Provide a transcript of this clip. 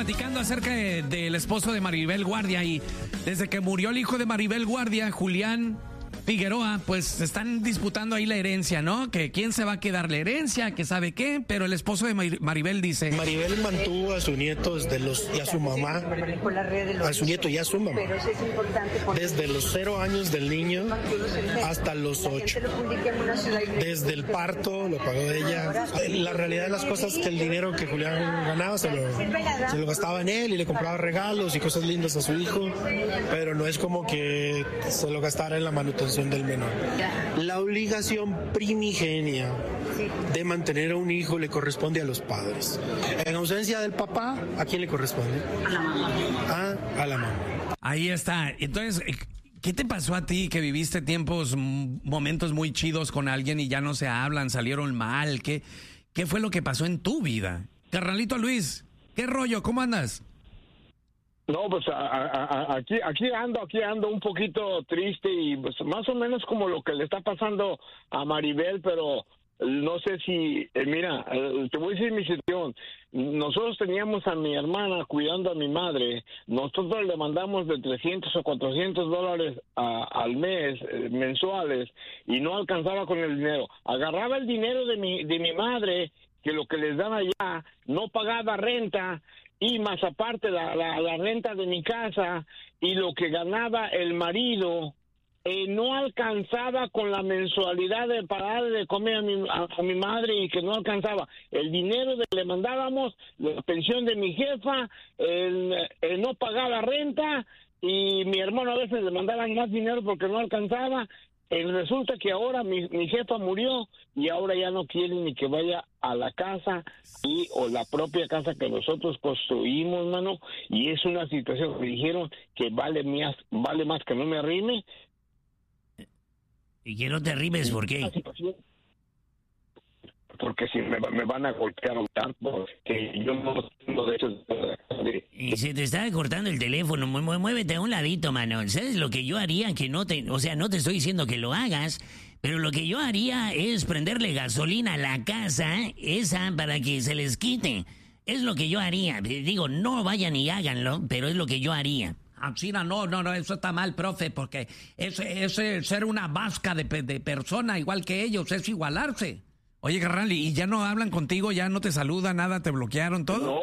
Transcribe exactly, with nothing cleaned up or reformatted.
platicando acerca de- del esposo de Maribel Guardia y desde que murió el hijo de Maribel Guardia, Julián Figueroa, pues están disputando ahí la herencia, ¿no? Que quién se va a quedar la herencia, que sabe qué, pero el esposo de Mar- Maribel dice... Maribel mantuvo a su nieto desde los, y a su mamá, a su nieto y a su mamá, desde los cero años del niño hasta los ocho. Desde el parto lo pagó ella. La realidad de las cosas es que el dinero que Julián ganaba se lo, se lo gastaba en él y le compraba regalos y cosas lindas a su hijo, pero no es como que se lo gastara en la manutención del menor. La obligación primigenia de mantener a un hijo le corresponde a los padres. En ausencia del papá, ¿a quién le corresponde? A la mamá. Ah, a la mamá. Ahí está. Entonces, ¿qué te pasó a ti que viviste tiempos, m- momentos muy chidos con alguien y ya no se hablan, salieron mal? ¿Qué, qué fue lo que pasó en tu vida? Carnalito Luis, ¿qué rollo? ¿Cómo andas? No, pues a- a- a- aquí aquí ando, aquí ando un poquito triste y pues más o menos como lo que le está pasando a Maribel, pero no sé si, eh, mira, eh, te voy a decir mi situación. Nosotros teníamos a mi hermana cuidando a mi madre, nosotros le mandamos de trescientos o cuatrocientos dólares a- al mes, eh, mensuales, y no alcanzaba con el dinero. Agarraba el dinero de mi, de mi madre, que lo que les daba allá, no pagaba renta, y más aparte la, la, la renta de mi casa y lo que ganaba el marido, eh, no alcanzaba con la mensualidad de pagar de comer a mi, a, a mi madre y que no alcanzaba. El dinero que le mandábamos, la pensión de mi jefa, el, el no pagaba renta y mi hermano a veces le mandaban más dinero porque no alcanzaba. Eh, resulta que ahora mi, mi jefa murió y ahora ya no quieren ni que vaya a la casa y o la propia casa que nosotros construimos, mano, y es una situación que dijeron que vale más, vale más que no me arrime. Y que no te arrimes, ¿por qué? Porque si me, me van a golpear tanto que yo no tengo derecho de... Y se te está cortando el teléfono, mu- mu- muévete a un ladito, mano. ¿Sabes lo que yo haría? Que no te, o sea, no te estoy diciendo que lo hagas, pero lo que yo haría es prenderle gasolina a la casa, esa, para que se les quite. Es lo que yo haría. Digo, no vayan y háganlo, pero es lo que yo haría. China, no, no, no, eso está mal, profe, porque ese, ese ser una vasca de, pe- de persona igual que ellos es igualarse. Oye, carnal, ¿y ya no hablan contigo? ¿Ya no te saludan, nada, te bloquearon todo? No.